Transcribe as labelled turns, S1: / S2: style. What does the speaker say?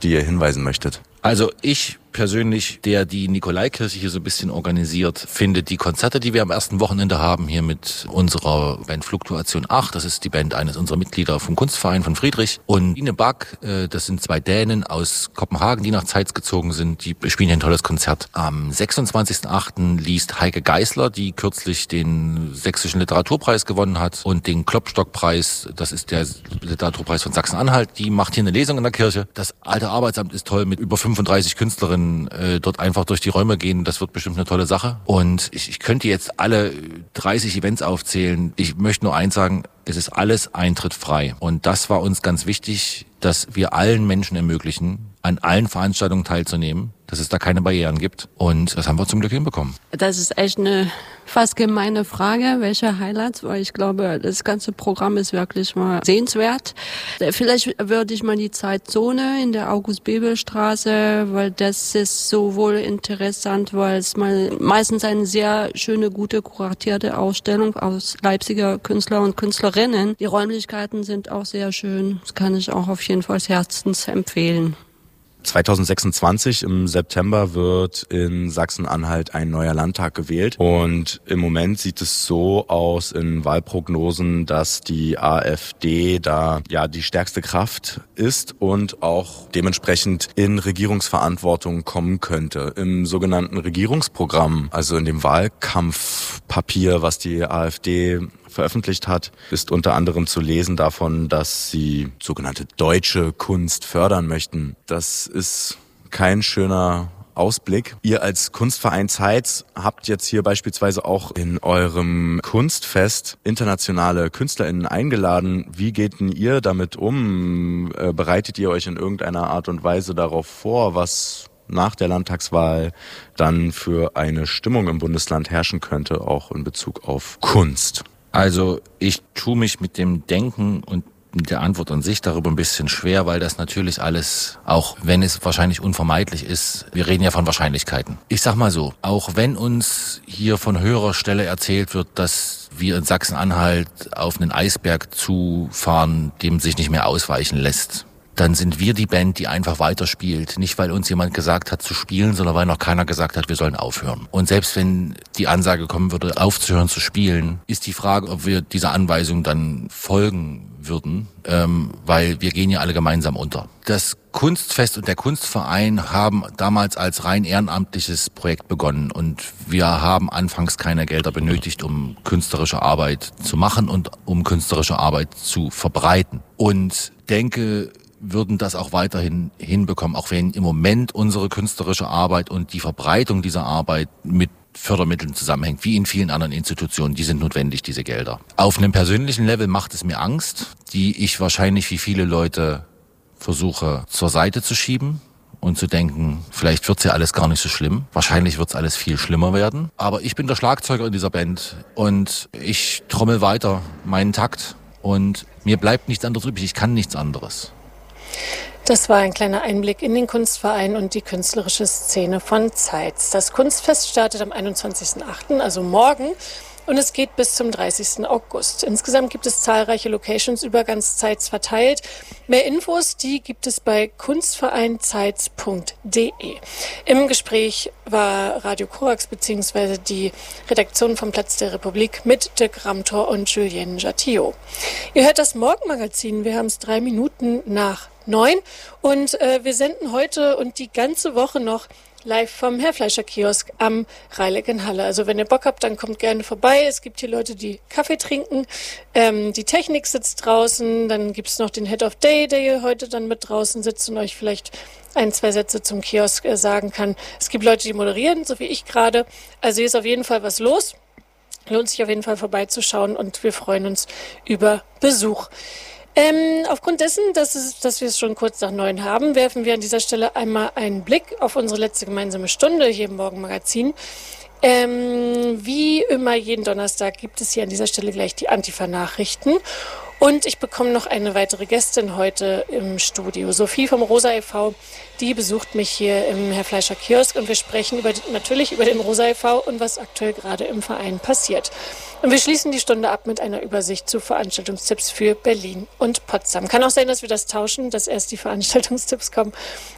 S1: die ihr hinweisen möchtet?
S2: Also ich persönlich, der die Nikolaikirche hier so ein bisschen organisiert, finde die Konzerte, die wir am ersten Wochenende haben, hier mit unserer Band Fluktuation 8, das ist die Band eines unserer Mitglieder vom Kunstverein von Friedrich, und Ine Back, das sind 2 Dänen aus Kopenhagen, die nach Zeitz gezogen sind, die spielen hier ein tolles Konzert. Am 26.08. liest Heike Geisler, die kürzlich den Sächsischen Literaturpreis gewonnen hat und den Klopstock-Preis, das ist der Literaturpreis von Sachsen-Anhalt, die macht hier eine Lesung in der Kirche. Das alte Arbeitsamt ist toll, mit über 35 Künstlerinnen dort einfach durch die Räume gehen. Das wird bestimmt eine tolle Sache. Und ich könnte jetzt alle 30 Events aufzählen. Ich möchte nur eins sagen, es ist alles eintrittfrei. Und das war uns ganz wichtig, dass wir allen Menschen ermöglichen, an allen Veranstaltungen teilzunehmen, dass es da keine Barrieren gibt. Und das haben wir zum Glück hinbekommen.
S3: Das ist echt eine fast gemeine Frage, welche Highlights, weil ich glaube, das ganze Programm ist wirklich mal sehenswert. Vielleicht würde ich mal die Zeitzone in der August-Bebel-Straße, weil das ist sowohl interessant, weil es mal meistens eine sehr schöne, gute, kuratierte Ausstellung aus Leipziger Künstler und Künstlerinnen. Die Räumlichkeiten sind auch sehr schön. Das kann ich auch auf jeden Fall herzens empfehlen.
S1: 2026 im September wird in Sachsen-Anhalt ein neuer Landtag gewählt und im Moment sieht es so aus in Wahlprognosen, dass die AfD da ja die stärkste Kraft ist und auch dementsprechend in Regierungsverantwortung kommen könnte. Im sogenannten Regierungsprogramm, also in dem Wahlkampfpapier, was die AfD veröffentlicht hat, ist unter anderem zu lesen davon, dass sie sogenannte deutsche Kunst fördern möchten. Das ist kein schöner Ausblick. Ihr als Kunstverein Zeitz habt jetzt hier beispielsweise auch in eurem Kunstfest internationale KünstlerInnen eingeladen. Wie geht denn ihr damit um? Bereitet ihr euch in irgendeiner Art und Weise darauf vor, was nach der Landtagswahl dann für eine Stimmung im Bundesland herrschen könnte, auch in Bezug auf Kunst?
S2: Also ich tue mich mit dem Denken und mit der Antwort an sich darüber ein bisschen schwer, weil das natürlich alles, auch wenn es wahrscheinlich unvermeidlich ist, wir reden ja von Wahrscheinlichkeiten. Ich sag mal so, auch wenn uns hier von höherer Stelle erzählt wird, dass wir in Sachsen-Anhalt auf einen Eisberg zufahren, dem sich nicht mehr ausweichen lässt, dann sind wir die Band, die einfach weiterspielt. Nicht, weil uns jemand gesagt hat zu spielen, sondern weil noch keiner gesagt hat, wir sollen aufhören. Und selbst wenn die Ansage kommen würde, aufzuhören zu spielen, ist die Frage, ob wir dieser Anweisung dann folgen würden, weil wir gehen ja alle gemeinsam unter. Das Kunstfest und der Kunstverein haben damals als rein ehrenamtliches Projekt begonnen und wir haben anfangs keine Gelder benötigt, um künstlerische Arbeit zu machen und um künstlerische Arbeit zu verbreiten. Und denke, würden das auch weiterhin hinbekommen, auch wenn im Moment unsere künstlerische Arbeit und die Verbreitung dieser Arbeit mit Fördermitteln zusammenhängt, wie in vielen anderen Institutionen. Die sind notwendig, diese Gelder. Auf einem persönlichen Level macht es mir Angst, die ich wahrscheinlich wie viele Leute versuche zur Seite zu schieben und zu denken, vielleicht wird's ja alles gar nicht so schlimm. Wahrscheinlich wird's alles viel schlimmer werden. Aber ich bin der Schlagzeuger in dieser Band und ich trommel weiter meinen Takt und mir bleibt nichts anderes übrig. Ich kann nichts anderes.
S4: Das war ein kleiner Einblick in den Kunstverein und die künstlerische Szene von Zeitz. Das Kunstfest startet am 21.08., also morgen, und es geht bis zum 30. August. Insgesamt gibt es zahlreiche Locations über ganz Zeitz verteilt. Mehr Infos, die gibt es bei kunstvereinzeitz.de. Im Gespräch war Radio Korax bzw. die Redaktion vom Platz der Republik mit Dirk Ramtor und Julien Jatillot. Ihr hört das Morgenmagazin. Wir haben es 3 Minuten nach 9 und wir senden heute und die ganze Woche noch live vom Herrfleischer-Kiosk am Reileck in Halle. Also wenn ihr Bock habt, dann kommt gerne vorbei. Es gibt hier Leute, die Kaffee trinken. Die Technik sitzt draußen. Dann gibt's noch den Head of Day, der hier heute dann mit draußen sitzt und euch vielleicht 1, 2 Sätze zum Kiosk sagen kann. Es gibt Leute, die moderieren, so wie ich gerade. Also hier ist auf jeden Fall was los. Lohnt sich auf jeden Fall vorbeizuschauen und wir freuen uns über Besuch. Aufgrund dessen, dass wir es schon kurz nach 9 haben, werfen wir an dieser Stelle einmal einen Blick auf unsere letzte gemeinsame Stunde hier im Morgenmagazin. Wie immer jeden Donnerstag gibt es hier an dieser Stelle gleich die Antifa-Nachrichten. Und ich bekomme noch eine weitere Gästin heute im Studio. Sophie vom Rosa e.V., die besucht mich hier im Herrfleischer-Kiosk und wir sprechen natürlich über den Rosa e.V. und was aktuell gerade im Verein passiert. Und wir schließen die Stunde ab mit einer Übersicht zu Veranstaltungstipps für Berlin und Potsdam. Kann auch sein, dass wir das tauschen, dass erst die Veranstaltungstipps kommen